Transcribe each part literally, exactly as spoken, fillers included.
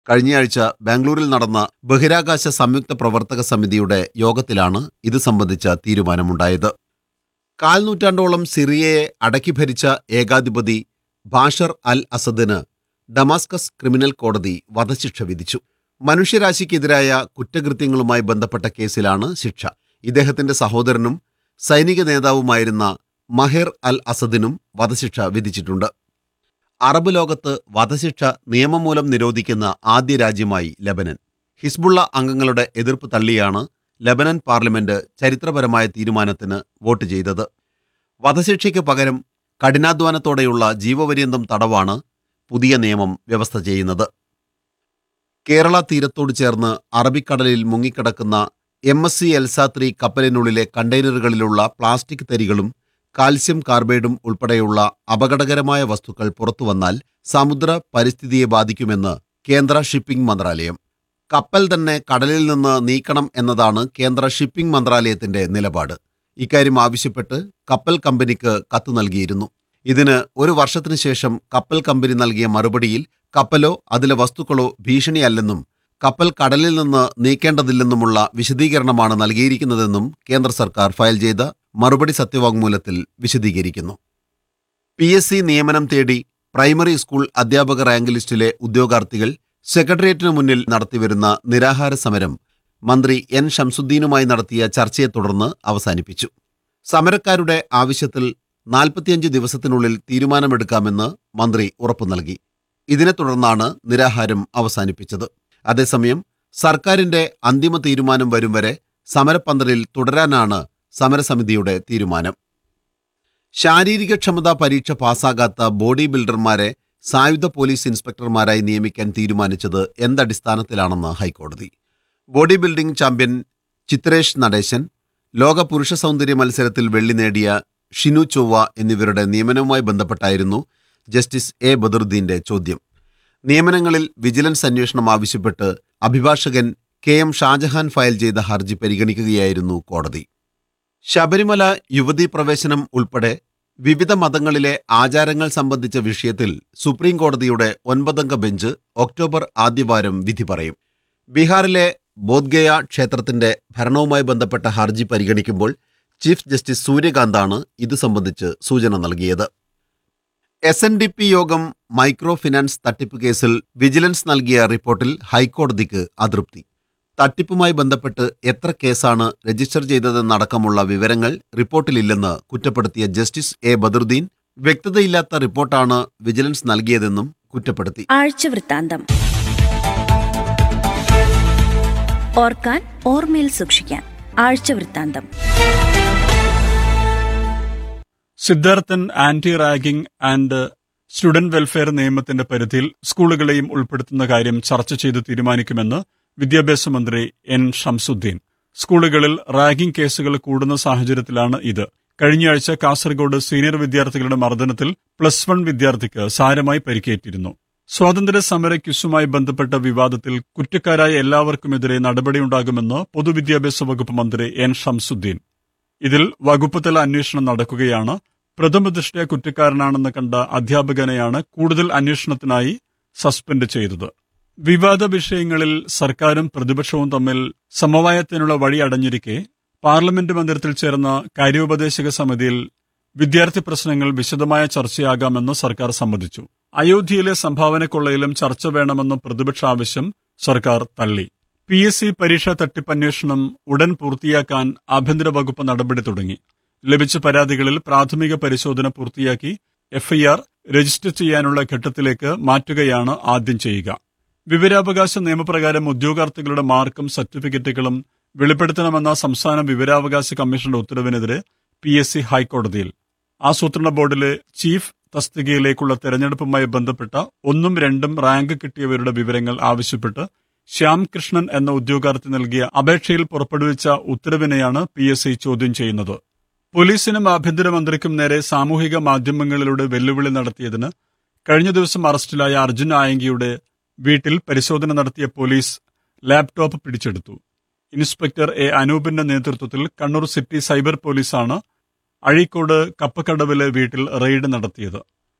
കഴിഞ്ഞയാഴ്ച ബാംഗ്ലൂരിൽ നടന്ന ബഹിരാകാശ സംയുക്ത പ്രവർത്തക സമിതിയുടെ യോഗത്തിലാണ് ഇത് സംബന്ധിച്ച തീരുമാനമുണ്ടായത്. കാൽനൂറ്റാണ്ടോളം സിറിയയെ അടക്കി ഭരിച്ച ഏകാധിപതി ബാഷർ അൽ അസദിന് ഡമാസ്കസ് ക്രിമിനൽ കോടതി വധശിക്ഷ വിധിച്ചു. മനുഷ്യരാശിക്കെതിരായ കുറ്റകൃത്യങ്ങളുമായി ബന്ധപ്പെട്ട കേസിലാണ് ശിക്ഷ. ഇദ്ദേഹത്തിന്റെ സഹോദരനും സൈനിക നേതാവുമായിരുന്ന മഹർ അൽ അസദിനും വധശിക്ഷ വിധിച്ചിട്ടുണ്ട്. അറബ് ലോകത്ത് വധശിക്ഷ നിയമം മൂലം നിരോധിക്കുന്ന ആദ്യ രാജ്യമായി ലബനൻ. ഹിസ്ബുള്ള അംഗങ്ങളുടെ എതിർപ്പ് തള്ളിയാണ് ലബനൻ പാർലമെന്റ് ചരിത്രപരമായ തീരുമാനത്തിന് വോട്ട് ചെയ്തത്. വധശിക്ഷയ്ക്ക് പകരം കഠിനാധ്വാനത്തോടെയുള്ള ജീവപര്യന്തം തടവാണ് പുതിയ നിയമം വ്യവസ്ഥ ചെയ്യുന്നത്. കേരള തീരത്തോട് ചേർന്ന് അറബിക്കടലിൽ മുങ്ങിക്കിടക്കുന്ന M S C എൽസാത്രി കപ്പലിനുള്ളിലെ കണ്ടെയ്നറുകളിലുള്ള plastic തരികളും calcium കാർബൈഡും ഉൾപ്പെടെയുള്ള അപകടകരമായ വസ്തുക്കൾ പുറത്തുവന്നാൽ സമുദ്ര പരിസ്ഥിതിയെ ബാധിക്കുമെന്ന് കേന്ദ്ര ഷിപ്പിംഗ് മന്ത്രാലയം. കപ്പൽ തന്നെ കടലിൽ നിന്ന് നീക്കണം എന്നതാണ് കേന്ദ്ര ഷിപ്പിംഗ് മന്ത്രാലയത്തിന്റെ നിലപാട്. ഇക്കാര്യം ആവശ്യപ്പെട്ട് കപ്പൽ കമ്പനിക്ക് കത്ത് നൽകിയിരുന്നു. ഇതിന് ഒരു വർഷത്തിനു ശേഷം കപ്പൽ കമ്പനി നൽകിയ മറുപടിയിൽ കപ്പലോ അതിലെ വസ്തുക്കളോ ഭീഷണിയല്ലെന്നും കപ്പൽ കടലിൽ നിന്ന് നീക്കേണ്ടതില്ലെന്നുമുള്ള വിശദീകരണമാണ് നൽകിയിരിക്കുന്നതെന്നും കേന്ദ്ര സർക്കാർ ഫയൽ ചെയ്ത മറുപടി സത്യവാങ്മൂലത്തിൽ വിശദീകരിക്കുന്നു. പി എസ് സി നിയമനം തേടി പ്രൈമറി സ്കൂൾ അധ്യാപക റാങ്ക് ലിസ്റ്റിലെ ഉദ്യോഗാർത്ഥികൾ സെക്രട്ടേറിയറ്റിനു മുന്നിൽ നടത്തിവരുന്ന നിരാഹാര സമരം മന്ത്രി എൻ ഷംസുദ്ദീനുമായി നടത്തിയ ചർച്ചയെ തുടർന്ന് അവസാനിപ്പിച്ചു. സമരക്കാരുടെ ആവശ്യത്തിൽ നാൽപ്പത്തിയഞ്ച് ദിവസത്തിനുള്ളിൽ തീരുമാനമെടുക്കാമെന്ന് മന്ത്രി ഉറപ്പു നൽകി. ഇതിനെ തുടർന്നാണ് നിരാഹാരം അവസാനിപ്പിച്ചത്. അതേസമയം സർക്കാരിന്റെ അന്തിമ തീരുമാനം വരും വരെ സമരപ്പന്തലിൽ തുടരാനാണ് സമരസമിതിയുടെ തീരുമാനം. ശാരീരികക്ഷമതാ പരീക്ഷ പാസ്സാകാത്ത ബോഡി ബിൽഡർമാരെ സായുധ പോലീസ് ഇൻസ്പെക്ടർമാരായി നിയമിക്കാൻ തീരുമാനിച്ചത് എന്തടിസ്ഥാനത്തിലാണെന്ന് ഹൈക്കോടതി. Body building champion Chitresh Natesan, ലോക പുരുഷ സൗന്ദര്യ മത്സരത്തിൽ വെള്ളി നേടിയ ഷിനു ചൊവ്വ എന്നിവരുടെ നിയമനവുമായി ബന്ധപ്പെട്ടായിരുന്നു ജസ്റ്റിസ് എ ബദറുദ്ദീന്റെ ചോദ്യം. നിയമനങ്ങളിൽ വിജിലൻസ് അന്വേഷണം ആവശ്യപ്പെട്ട് അഭിഭാഷകൻ കെ എം ഷാജഹാൻ ഫയൽ ചെയ്ത ഹർജി പരിഗണിക്കുകയായിരുന്നു കോടതി. ശബരിമല യുവതീ പ്രവേശനം ഉൾപ്പെടെ വിവിധ മതങ്ങളിലെ ആചാരങ്ങൾ സംബന്ധിച്ച വിഷയത്തിൽ സുപ്രീം കോടതിയുടെ ഒൻപതംഗ ബെഞ്ച് ഒക്ടോബർ ആദ്യവാരം വിധി പറയും. ബീഹാറിലെ ബോധ്ഗയ ക്ഷേത്രത്തിന്റെ ഭരണവുമായി ബന്ധപ്പെട്ട ഹർജി പരിഗണിക്കുമ്പോൾ ചീഫ് ജസ്റ്റിസ് സൂര്യകാന്താണ് ഇത് സംബന്ധിച്ച് സൂചന നൽകിയത്. എസ് എൻ ഡി പി യോഗം മൈക്രോ ഫിനാൻസ് തട്ടിപ്പ് കേസിൽ വിജിലൻസ് നൽകിയ റിപ്പോർട്ടിൽ ഹൈക്കോടതിക്ക് അതൃപ്തി. തട്ടിപ്പുമായി ബന്ധപ്പെട്ട് എത്ര കേസാണ് രജിസ്റ്റർ ചെയ്തതെന്നടക്കമുള്ള വിവരങ്ങൾ റിപ്പോർട്ടിലില്ലെന്ന് കുറ്റപ്പെടുത്തിയ ജസ്റ്റിസ് എ ബദറുദ്ദീൻ വ്യക്തതയില്ലാത്ത റിപ്പോർട്ടാണ് വിജിലൻസ് നൽകിയതെന്നും കുറ്റപ്പെടുത്തി. ആഴ്ചവൃത്താന്തം ഓർക്കാൻ ഓർമ്മയിൽ സൂക്ഷിക്കാൻ ആഴ്ചവൃത്താന്തം. Siddharthan anti ragging and student welfare നിയമത്തിന്റെ പരിധിയിൽ സ്കൂളുകളെയും ഉൾപ്പെടുത്തുന്ന കാര്യം ചർച്ച ചെയ്ത് തീരുമാനിക്കുമെന്ന് വിദ്യാഭ്യാസ മന്ത്രി എൻ ഷംസുദ്ദീൻ. സ്കൂളുകളിൽ റാഗിംഗ് കേസുകൾ കൂടുന്ന സാഹചര്യത്തിലാണ് ഇത്. കഴിഞ്ഞയാഴ്ച കാസർഗോഡ് സീനിയർ വിദ്യാർത്ഥികളുടെ മർദ്ദനത്തിൽ പ്ലസ് വൺ വിദ്യാർത്ഥിക്ക് സാരമായി പരിക്കേറ്റിരുന്നു. സ്വാതന്ത്ര്യ സമര ക്വിസുമായി ബന്ധപ്പെട്ട വിവാദത്തിൽ കുറ്റക്കാരായ എല്ലാവർക്കുമെതിരെ നടപടിയുണ്ടാകുമെന്ന് പൊതുവിദ്യാഭ്യാസ വകുപ്പ് മന്ത്രി എൻ ഷംസുദ്ദീൻ. ഇതിൽ വകുപ്പുതല അന്വേഷണം നടക്കുകയാണ്. പ്രഥമദൃഷ്ട്യാ കുറ്റക്കാരനാണെന്ന് കണ്ട അധ്യാപകനെയാണ് കൂടുതൽ അന്വേഷണത്തിനായി സസ്പെൻഡ് ചെയ്തത്. വിവാദ വിഷയങ്ങളിൽ സർക്കാരും പ്രതിപക്ഷവും തമ്മിൽ സമവായത്തിനുള്ള വഴി അടഞ്ഞിരിക്കെ പാർലമെന്റ് മന്ദിരത്തിൽ ചേർന്ന കാര്യോപദേശക സമിതിയിൽ വിദ്യാർത്ഥി പ്രശ്നങ്ങൾ വിശദമായ ചർച്ചയാകാമെന്ന് സർക്കാർ സമ്മതിച്ചു. അയോധ്യയിലെ സംഭാവന കൊള്ളയിലും ചർച്ച വേണമെന്ന പ്രതിപക്ഷ ആവശ്യം സർക്കാർ തള്ളി. പി എസ് സി പരീക്ഷാ തട്ടിപ്പ് അന്വേഷണം ഉടൻ പൂർത്തിയാക്കാൻ ആഭ്യന്തര വകുപ്പ് നടപടി തുടങ്ങി. ലഭിച്ച പരാതികളിൽ പ്രാഥമിക പരിശോധന പൂർത്തിയാക്കി എഫ്ഐആർ രജിസ്റ്റർ ചെയ്യാനുള്ള ഘട്ടത്തിലേക്ക് മാറ്റുകയാണ് ആദ്യം ചെയ്യുക. വിവരാവകാശ നിയമപ്രകാരം ഉദ്യോഗാർത്ഥികളുടെ മാർക്കും സർട്ടിഫിക്കറ്റുകളും വെളിപ്പെടുത്തണമെന്ന സംസ്ഥാന വിവരാവകാശ കമ്മീഷന്റെ ഉത്തരവിനെതിരെ പി എസ് സി ഹൈക്കോടതിയിൽ. ആസൂത്രണ ബോർഡിലെ ചീഫ് തസ്തികയിലേക്കുള്ള തെരഞ്ഞെടുപ്പുമായി ബന്ധപ്പെട്ട ഒന്നും രണ്ടും റാങ്ക് കിട്ടിയവരുടെ വിവരങ്ങൾ ആവശ്യപ്പെട്ട് ശ്യാം കൃഷ്ണൻ എന്ന ഉദ്യോഗാർത്ഥി നൽകിയ അപേക്ഷയിൽ പുറപ്പെടുവിച്ച ഉത്തരവിനെയാണ് പി എസ് സി ചോദ്യം ചെയ്യുന്നത്. പോലീസിനും ആഭ്യന്തരമന്ത്രിക്കും നേരെ സാമൂഹിക മാധ്യമങ്ങളിലൂടെ വെല്ലുവിളി നടത്തിയതിന് കഴിഞ്ഞ ദിവസം അറസ്റ്റിലായ അർജുൻ ആയങ്കിയുടെ വീട്ടിൽ പരിശോധന നടത്തിയ പോലീസ് ലാപ്ടോപ്പ് പിടിച്ചെടുത്തു. ഇൻസ്പെക്ടർ എ അനൂപിന്റെ നേതൃത്വത്തിൽ കണ്ണൂർ സിറ്റി സൈബർ പോലീസാണ് അഴീക്കോട് കപ്പക്കടവിലെ വീട്ടിൽ റെയ്ഡ് നടത്തിയത്.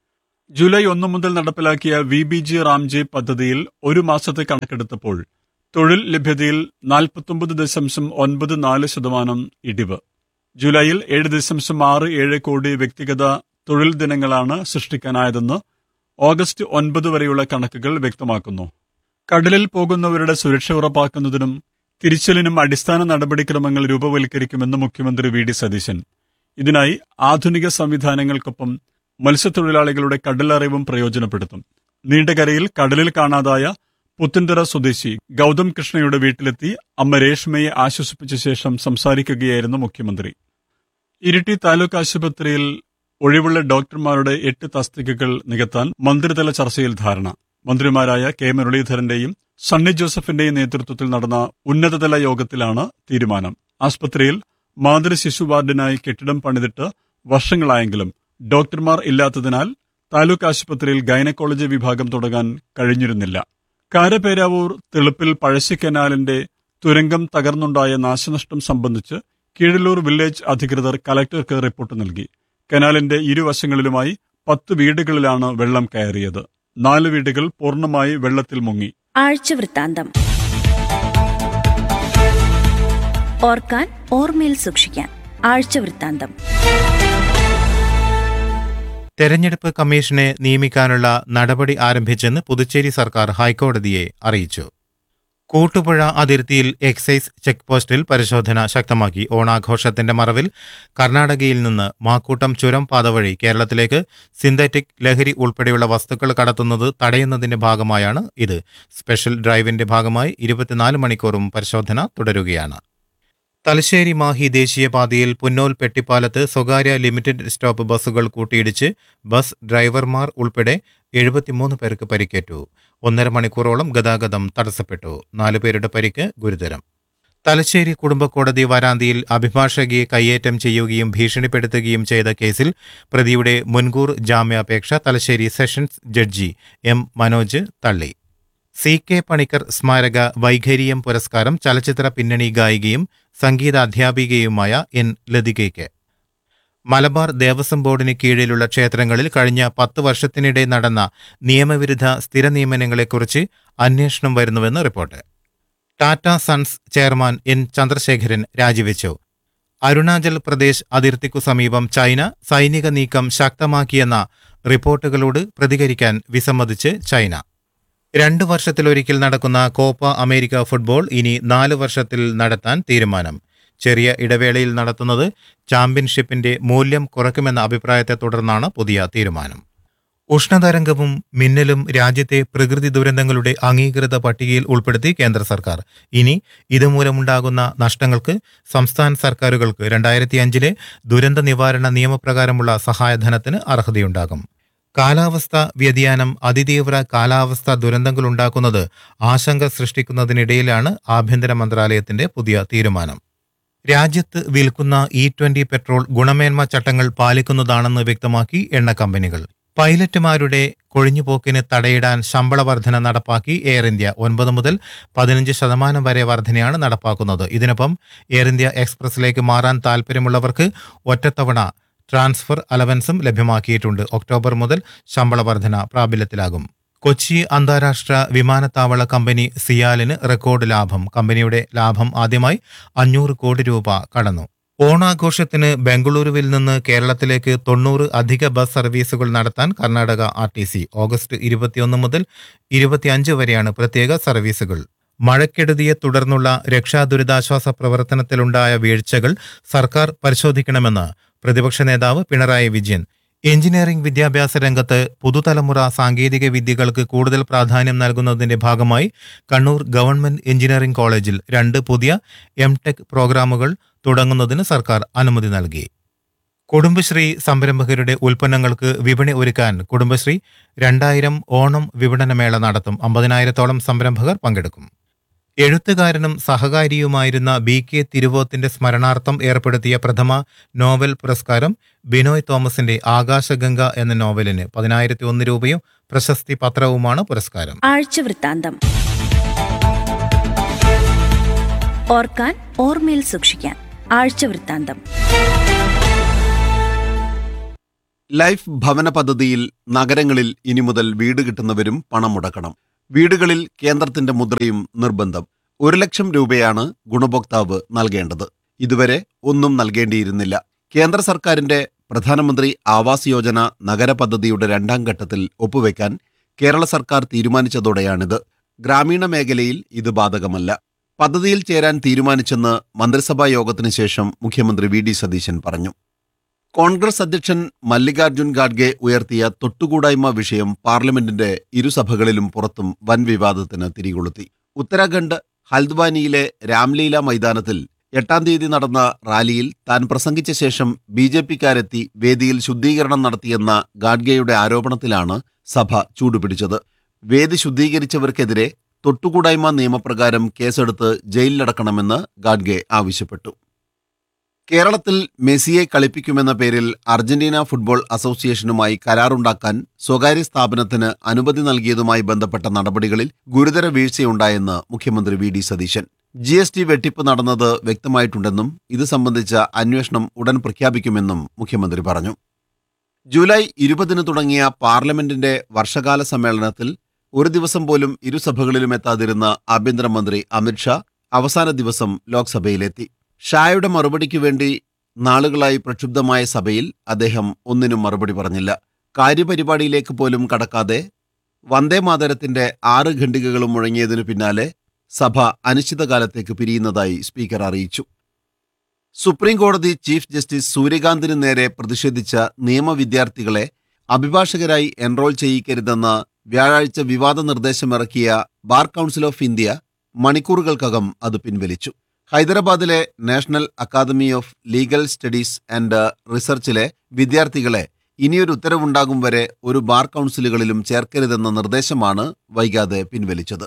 ജൂലൈ ഒന്ന് മുതൽ നടപ്പിലാക്കിയ വി ബി ജി റാംജി പദ്ധതിയിൽ ഒരു മാസത്തെ കണക്കെടുത്തപ്പോൾ തൊഴിൽ ലഭ്യതയിൽ നാൽപ്പത്തൊമ്പത് ദശാംശം ഒൻപത് നാല് ശതമാനം ഇടിവ്. ജൂലൈയിൽ ഏഴ് ദശാംശം ആറ് ഏഴ് കോടി വ്യക്തിഗത തൊഴിൽ ദിനങ്ങളാണ് സൃഷ്ടിക്കാനായതെന്ന് ഓഗസ്റ്റ് ഒൻപത് വരെയുള്ള കണക്കുകൾ വ്യക്തമാക്കുന്നു. കടലിൽ പോകുന്നവരുടെ സുരക്ഷ ഉറപ്പാക്കുന്നതിനും തിരിച്ചലിനും അടിസ്ഥാന നടപടിക്രമങ്ങൾ രൂപവൽക്കരിക്കുമെന്ന് മുഖ്യമന്ത്രി വി ഡി സതീശൻ. ഇതിനായി ആധുനിക സംവിധാനങ്ങൾക്കൊപ്പം മത്സ്യത്തൊഴിലാളികളുടെ കടലറിവും പ്രയോജനപ്പെടുത്തും. നീണ്ടകരയിൽ കടലിൽ കാണാതായ പുത്തൻതറ സ്വദേശി ഗൗതം കൃഷ്ണയുടെ വീട്ടിലെത്തി അമ്മ രേഷ്മയെ ആശ്വസിപ്പിച്ച ശേഷം സംസാരിക്കുകയായിരുന്നു മുഖ്യമന്ത്രി. ഇരിട്ടി താലൂക്ക് ആശുപത്രിയിൽ ഒഴിവുള്ള ഡോക്ടർമാരുടെ എട്ട് തസ്തികകൾ നികത്താൻ മന്ത്രിതല ചർച്ചയിൽ ധാരണ. മന്ത്രിമാരായ കെ മുരളീധരന്റെയും സണ്ണി ജോസഫിന്റെയും നേതൃത്വത്തിൽ നടന്ന ഉന്നതതല യോഗത്തിലാണ് തീരുമാനം. ആസ്പത്രിയിൽ മാതൃ ശിശു വാർഡിനായി കെട്ടിടം പണിതിട്ട് വർഷങ്ങളായെങ്കിലും ഡോക്ടർമാർ ഇല്ലാത്തതിനാൽ താലൂക്ക് ആശുപത്രിയിൽ ഗൈനക്കോളജി വിഭാഗം തുടങ്ങാൻ കഴിഞ്ഞിരുന്നില്ല. കാരപേരാവൂർ തെളുപ്പിൽ പഴശ്ശി കനാലിന്റെ തുരങ്കം തകർന്നുണ്ടായ നാശനഷ്ടം സംബന്ധിച്ച് കീഴല്ലൂർ വില്ലേജ് അധികൃതർ കലക്ടർക്ക് റിപ്പോർട്ട് നൽകി. കനാലിന്റെ ഇരുവശങ്ങളിലുമായി പത്ത് വീടുകളിലാണ് വെള്ളം കയറിയത്. നാല് വീടുകൾ പൂർണ്ണമായി വെള്ളത്തിൽ മുങ്ങി. ആഴ്ചവൃത്താന്തം. ഓർക്കാൻ ഓർമ്മയിൽ സൂക്ഷിക്കാൻ ആഴ്ചവൃത്താന്തം. തെരഞ്ഞെടുപ്പ് കമ്മീഷനെ നിയമിക്കാനുള്ള നടപടി ആരംഭിച്ചെന്ന് പുതുച്ചേരി സർക്കാർ ഹൈക്കോടതിയെ അറിയിച്ചു. കൂട്ടുപുഴ അതിർത്തിയിൽ എക്സൈസ് ചെക്ക് പോസ്റ്റിൽ പരിശോധന ശക്തമാക്കി. ഓണാഘോഷത്തിന്റെ മറവിൽ കർണാടകയിൽ നിന്ന് മാക്കൂട്ടം ചുരം പാത വഴി കേരളത്തിലേക്ക് സിന്തറ്റിക് ലഹരി ഉൾപ്പെടെയുള്ള വസ്തുക്കൾ കടത്തുന്നത് തടയുന്നതിന്റെ ഭാഗമായാണ് ഇത്. സ്പെഷ്യൽ ഡ്രൈവിന്റെ ഭാഗമായി ഇരുപത്തിനാല് മണിക്കൂറും പരിശോധന തുടരുകയാണ്. തലശ്ശേരി മാഹി ദേശീയപാതയിൽ പുന്നോൽ പെട്ടിപ്പാലത്ത് സ്വകാര്യ ലിമിറ്റഡ് സ്റ്റോപ്പ് ബസ്സുകൾ കൂട്ടിയിടിച്ച് ബസ് ഡ്രൈവർമാർ ഉൾപ്പെടെ എഴുപത്തിമൂന്ന് പേർക്ക് പരിക്കേറ്റു. ഒന്നര മണിക്കൂറോളം ഗതാഗതം തടസ്സപ്പെട്ടു. നാലുപേരുടെ പരിക്ക് ഗുരുതരം. തലശ്ശേരി കുടുംബക്കോടതി വരാന്തിയിൽ അഭിഭാഷകയെ കയ്യേറ്റം ചെയ്യുകയും ഭീഷണിപ്പെടുത്തുകയും ചെയ്ത കേസിൽ പ്രതിയുടെ മുൻകൂർ ജാമ്യാപേക്ഷ Thalassery sessions judge M Manoj തള്ളി. സി കെ പണിക്കർ സ്മാരക വൈഖരിയം പുരസ്കാരം ചലച്ചിത്ര പിന്നണി ഗായികയും സംഗീത അധ്യാപികയുമായ എൻ ലതികയ്ക്ക്. മലബാർ ദേവസ്വം ബോർഡിന് കീഴിലുള്ള ക്ഷേത്രങ്ങളിൽ കഴിഞ്ഞ പത്ത് വർഷത്തിനിടെ നടന്ന നിയമവിരുദ്ധ സ്ഥിര നിയമനങ്ങളെക്കുറിച്ച് അന്വേഷണം വരുന്നുവെന്ന് report. Tata sons chairman N Chandrasekharan രാജിവെച്ചു. അരുണാചൽ പ്രദേശ് അതിർത്തിക്കു സമീപം ചൈന സൈനിക നീക്കം ശക്തമാക്കിയെന്ന റിപ്പോർട്ടുകളോട് പ്രതികരിക്കാൻ വിസമ്മതിച്ച് ചൈന. രണ്ടു വർഷത്തിലൊരിക്കൽ നടക്കുന്ന കോപ്പ അമേരിക്ക ഫുട്ബോൾ ഇനി നാല് വർഷത്തിൽ നടത്താൻ തീരുമാനം. ചെറിയ ഇടവേളയിൽ നടത്തുന്നത് ചാമ്പ്യൻഷിപ്പിന്റെ മൂല്യം കുറയ്ക്കുമെന്ന അഭിപ്രായത്തെ തുടർന്നാണ് പുതിയ തീരുമാനം. ഉഷ്ണതരംഗവും മിന്നലും രാജ്യത്തെ പ്രകൃതി ദുരന്തങ്ങളുടെ അംഗീകൃത പട്ടികയിൽ ഉൾപ്പെടുത്തി കേന്ദ്ര സർക്കാർ. ഇനി ഇതുമൂലമുണ്ടാകുന്ന നഷ്ടങ്ങൾക്ക് സംസ്ഥാന സർക്കാരുകൾക്ക് രണ്ടായിരത്തി അഞ്ചിലെ ദുരന്ത നിവാരണ നിയമപ്രകാരമുള്ള സഹായധനത്തിന് അർഹതയുണ്ടാകും. കാലാവസ്ഥാ വ്യതിയാനം അതിതീവ്ര കാലാവസ്ഥാ ദുരന്തങ്ങളുണ്ടാക്കുന്നത് ആശങ്ക സൃഷ്ടിക്കുന്നതിനിടയിലാണ് ആഭ്യന്തര മന്ത്രാലയത്തിന്റെ പുതിയ തീരുമാനം. രാജ്യത്ത് വിൽക്കുന്ന ഇ ട്വന്റി പെട്രോൾ ഗുണമേന്മ ചട്ടങ്ങൾ പാലിക്കുന്നതാണെന്ന് വ്യക്തമാക്കി എണ്ണ കമ്പനികൾ. പൈലറ്റുമാരുടെ കൊഴിഞ്ഞുപോക്കിന് തടയിടാൻ ശമ്പള വർധന നടപ്പാക്കി എയർ ഇന്ത്യ. ഒൻപത് മുതൽ പതിനഞ്ച് ശതമാനം വരെ വർധനയാണ് നടപ്പാക്കുന്നത്. ഇതിനൊപ്പം എയർ ഇന്ത്യ എക്സ്പ്രസിലേക്ക് മാറാൻ താൽപ്പര്യമുള്ളവർക്ക് ഒറ്റത്തവണ ട്രാൻസ്ഫർ അലവൻസും ലഭ്യമാക്കിയിട്ടുണ്ട്. ഒക്ടോബർ മുതൽ ശമ്പള വർധന പ്രാബല്യത്തിലാകും. കൊച്ചി അന്താരാഷ്ട്ര വിമാനത്താവള കമ്പനി സിയാലിന് റെക്കോർഡ് ലാഭം. കമ്പനിയുടെ ലാഭം ആദ്യമായി അഞ്ഞൂറ് കോടി രൂപ കടന്നു. ഓണാഘോഷത്തിന് ബംഗളൂരുവിൽ നിന്ന് കേരളത്തിലേക്ക് തൊണ്ണൂറ് അധിക ബസ് സർവീസുകൾ നടത്താൻ Karnataka R T C. August ഇരുപത്തിയൊന്ന് മുതൽ ഇരുപത്തിയഞ്ച് വരെയാണ് പ്രത്യേക സർവീസുകൾ. മഴക്കെടുതിയെ തുടർന്നുള്ള രക്ഷാ ദുരിതാശ്വാസ പ്രവർത്തനത്തിലുണ്ടായ വീഴ്ചകൾ സർക്കാർ പരിശോധിക്കണമെന്ന് പ്രതിപക്ഷ നേതാവ് പിണറായി വിജയൻ. എഞ്ചിനീയറിംഗ് വിദ്യാഭ്യാസ രംഗത്ത് പുതുതലമുറ സാങ്കേതിക വിദ്യകൾക്ക് കൂടുതൽ പ്രാധാന്യം നൽകുന്നതിന്റെ ഭാഗമായി കണ്ണൂർ ഗവൺമെന്റ് എഞ്ചിനീയറിംഗ് കോളേജിൽ രണ്ട് പുതിയ എം ടെക് പ്രോഗ്രാമുകൾ തുടങ്ങുന്നതിന് സർക്കാർ അനുമതി നൽകി. കുടുംബശ്രീ സംരംഭകരുടെ ഉൽപ്പന്നങ്ങൾക്ക് വിപണി ഒരുക്കാൻ കുടുംബശ്രീ രണ്ടായിരം ഓണം വിപണനമേള നടത്തും. അമ്പതിനായിരത്തോളം സംരംഭകർ പങ്കെടുക്കും. എഴുത്തുകാരനും സഹകാരിയുമായിരുന്ന ബി കെ തിരുവോത്തിന്റെ സ്മരണാർത്ഥം ഏർപ്പെടുത്തിയ പ്രഥമ നോവൽ പുരസ്കാരം ബിനോയ് തോമസിന്റെ ആകാശഗംഗ എന്ന നോവലിന് പതിനായിരത്തി ഒന്ന് രൂപയും പ്രശസ്തി പത്രവുമാണ് പുരസ്കാരം. ആഴ്ചവൃത്താന്തം. ഓർക്കാൻ ഓർമ്മയിൽ സൂക്ഷിക്കാൻ ആഴ്ചവൃത്താന്തം. ലൈഫ് ഭവന പദ്ധതിയിൽ നഗരങ്ങളിൽ ഇനി മുതൽ വീട് കിട്ടുന്നവരും പണം മുടക്കണം. വീടുകളിൽ കേന്ദ്രത്തിന്റെ മുദ്രയും നിർബന്ധം. ഒരു ലക്ഷം രൂപയാണ് ഗുണഭോക്താവ് നൽകേണ്ടത്. ഇതുവരെ ഒന്നും നൽകേണ്ടിയിരുന്നില്ല. കേന്ദ്ര സർക്കാരിന്റെ പ്രധാനമന്ത്രി ആവാസ് യോജന നഗര പദ്ധതിയുടെ രണ്ടാം ഘട്ടത്തിൽ ഒപ്പുവെക്കാൻ കേരള സർക്കാർ തീരുമാനിച്ചതോടെയാണിത്. ഗ്രാമീണ മേഖലയിൽ ഇത് ബാധകമല്ല. പദ്ധതിയിൽ ചേരാൻ തീരുമാനിച്ചെന്ന് മന്ത്രിസഭാ യോഗത്തിന് ശേഷം മുഖ്യമന്ത്രി വി ഡി സതീശൻ പറഞ്ഞു. കോൺഗ്രസ് അധ്യക്ഷൻ മല്ലികാർജ്ജുൻ ഖാർഗെ ഉയർത്തിയ തൊട്ടുകൂടായ്മ വിഷയം പാർലമെന്റിന്റെ ഇരുസഭകളിലും പുറത്തും വൻ വിവാദത്തിന് തിരികൊളുത്തി. ഉത്തരാഖണ്ഡ് ഹൽദ്വാനിയിലെ രാംലീല മൈതാനത്തിൽ എട്ടാം തീയതി നടന്ന റാലിയിൽ താൻ പ്രസംഗിച്ച ശേഷം ബി ജെ പിക്കാരെത്തി വേദിയിൽ ശുദ്ധീകരണം നടത്തിയെന്ന ഖാർഗെയുടെ ആരോപണത്തിലാണ് സഭ ചൂടുപിടിച്ചത്. വേദി ശുദ്ധീകരിച്ചവർക്കെതിരെ തൊട്ടുകൂടായ്മ നിയമപ്രകാരം കേസെടുത്ത് ജയിലിലടക്കണമെന്ന് ഖാർഗെ ആവശ്യപ്പെട്ടു. കേരളത്തിൽ മെസ്സിയെ കളിപ്പിക്കുമെന്ന പേരിൽ അർജന്റീന ഫുട്ബോൾ അസോസിയേഷനുമായി കരാറുണ്ടാക്കാൻ സ്വകാര്യ സ്ഥാപനത്തിന് അനുമതി നൽകിയതുമായി ബന്ധപ്പെട്ട നടപടികളിൽ ഗുരുതര വീഴ്ചയുണ്ടായെന്ന് മുഖ്യമന്ത്രി V D Satheesan. G S T വെട്ടിപ്പ് നടന്നത് വ്യക്തമായിട്ടുണ്ടെന്നും ഇത് സംബന്ധിച്ച അന്വേഷണം ഉടൻ പ്രഖ്യാപിക്കുമെന്നും മുഖ്യമന്ത്രി പറഞ്ഞു. ജൂലൈ ഇരുപതിന് തുടങ്ങിയ പാർലമെന്റിന്റെ വർഷകാല സമ്മേളനത്തിൽ ഒരു ദിവസം പോലും ഇരുസഭകളിലും എത്താതിരുന്ന ആഭ്യന്തരമന്ത്രി അമിത്ഷാ അവസാന ദിവസം ലോക്സഭയിലെത്തി. ഷായുടെ മറുപടിക്കു വേണ്ടി നാളുകളായി പ്രക്ഷുബ്ധമായ സഭയിൽ അദ്ദേഹം ഒന്നിനും മറുപടി പറഞ്ഞില്ല. കാര്യപരിപാടിയിലേക്ക് പോലും കടക്കാതെ വന്ദേമാതരത്തിന്റെ ആറ് ഖണ്ഡികകളും മുഴങ്ങിയതിനു പിന്നാലെ സഭ അനിശ്ചിതകാലത്തേക്ക് പിരിയുന്നതായി സ്പീക്കർ അറിയിച്ചു. സുപ്രീം കോടതി ചീഫ് ജസ്റ്റിസ് സൂര്യകാന്തിന് നേരെ പ്രതിഷേധിച്ച നിയമവിദ്യാർത്ഥികളെ അഭിഭാഷകരായി എൻറോൾ ചെയ്യിക്കരുതെന്ന വ്യാഴാഴ്ച വിവാദ നിർദ്ദേശമിറക്കിയ ബാർ കൗൺസിൽ ഓഫ് ഇന്ത്യ മണിക്കൂറുകൾക്കകം അത് പിൻവലിച്ചു. ഹൈദരാബാദിലെ national academy of legal studies and റിസർച്ചിലെ വിദ്യാർത്ഥികളെ ഇനിയൊരു ഉത്തരവുണ്ടാകും വരെ ഒരു ബാർ കൗൺസിലുകളിലും ചേർക്കരുതെന്ന നിർദ്ദേശമാണ് വൈകാതെ പിൻവലിച്ചത്.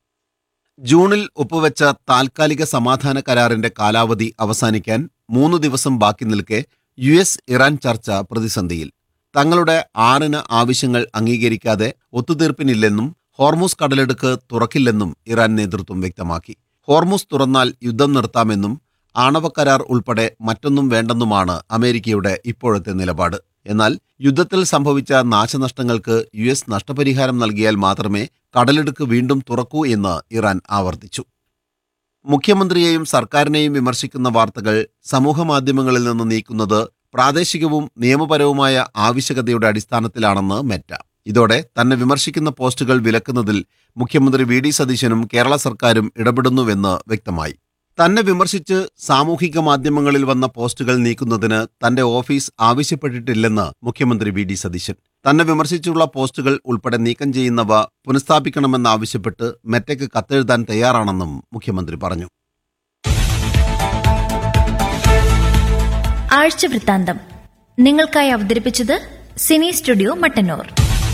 ജൂണിൽ ഒപ്പുവെച്ച താൽക്കാലിക സമാധാന കരാറിന്റെ കാലാവധി അവസാനിക്കാൻ മൂന്നു ദിവസം ബാക്കി നിൽക്കെ യു എസ് ഇറാൻ ചർച്ച പ്രതിസന്ധിയിൽ. തങ്ങളുടെ ആറിന് ആവശ്യങ്ങൾ അംഗീകരിക്കാതെ ഒത്തുതീർപ്പിനില്ലെന്നും ഹോർമുസ് കടലെടുക്ക് തുറക്കില്ലെന്നും ഇറാൻ നേതൃത്വം വ്യക്തമാക്കി. ഹോർമുസ് തുറന്നാൽ യുദ്ധം നിർത്താമെന്നും ആണവ കരാർ ഉൾപ്പെടെ മറ്റൊന്നും വേണ്ടെന്നുമാണ് അമേരിക്കയുടെ ഇപ്പോഴത്തെ നിലപാട്. എന്നാൽ യുദ്ധത്തിൽ സംഭവിച്ച നാശനഷ്ടങ്ങൾക്ക് യു എസ് നഷ്ടപരിഹാരം നൽകിയാൽ മാത്രമേ കടലെടുക്ക് വീണ്ടും തുറക്കൂ എന്ന് ഇറാൻ ആവർത്തിച്ചു. മുഖ്യമന്ത്രിയെയും സർക്കാരിനെയും വിമർശിക്കുന്ന വാർത്തകൾ സമൂഹമാധ്യമങ്ങളിൽ നിന്ന് നീക്കുന്നത് പ്രാദേശികവും നിയമപരവുമായ ആവശ്യകതയുടെ അടിസ്ഥാനത്തിലാണെന്ന് മെറ്റ. ഇതോടെ തന്നെ വിമർശിക്കുന്ന പോസ്റ്റുകൾ വിലക്കുന്നതിൽ മുഖ്യമന്ത്രി വി ഡി സതീശനും കേരള സർക്കാരും ഇടപെടുന്നുവെന്ന് വ്യക്തമായി. തന്നെ വിമർശിച്ച് സാമൂഹിക മാധ്യമങ്ങളിൽ വന്ന പോസ്റ്റുകൾ നീക്കുന്നതിന് തന്റെ ഓഫീസ് ആവശ്യപ്പെട്ടിട്ടില്ലെന്ന് മുഖ്യമന്ത്രി വി ഡി സതീശൻ. തന്നെ വിമർശിച്ചുള്ള പോസ്റ്റുകൾ ഉൾപ്പെടെ നീക്കം ചെയ്യുന്നവ പുനഃസ്ഥാപിക്കണമെന്നാവശ്യപ്പെട്ട് മെറ്റയ്ക്ക് കത്തെഴുതാൻ തയ്യാറാണെന്നും മുഖ്യമന്ത്രി പറഞ്ഞു. ആഴ്ച വൃത്താന്തം നിങ്ങൾക്കായി അവതരിപ്പിച്ചത് സിനി സ്റ്റുഡിയോ മട്ടന്നൂർ.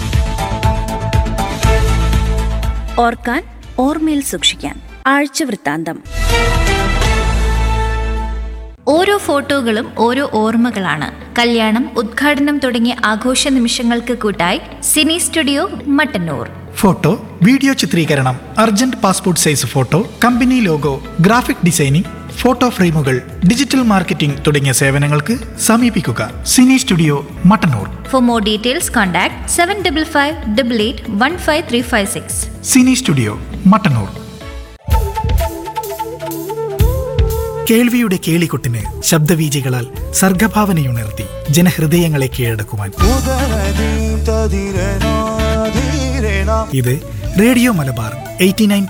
ഓർക്കാൻ ഓർമ്മയിൽ സൂക്ഷിക്കാൻ ആഴ്ച വൃത്താന്തം. ഓരോ ഫോട്ടോകളും ഓരോ ഓർമ്മകളാണ്. കല്യാണം, ഉദ്ഘാടനം തുടങ്ങിയ ആഘോഷ നിമിഷങ്ങൾക്ക് കൂട്ടായി Sini studio Mattannur. Photo, video ചിത്രീകരണം, urgent passport size photo, company logo, graphic designing, photo ഫ്രെയിമുകൾ, ഡിജിറ്റൽ മാർക്കറ്റിംഗ് തുടങ്ങിയ സേവനങ്ങൾക്ക് സമീപിക്കുക Sini studio Mattannur. For more details contact seven double five double eight one five three five six. Sini studio Mattannur. കേൾവിയുടെ കേളികൊട്ടിന് ശബ്ദവീചികളാൽ സർഗഭാവനയുണർത്തി ജനഹൃദയങ്ങളെ കീഴടക്കുവാൻ ഇത് റേഡിയോ മലബാർ എയ്റ്റി നയൻ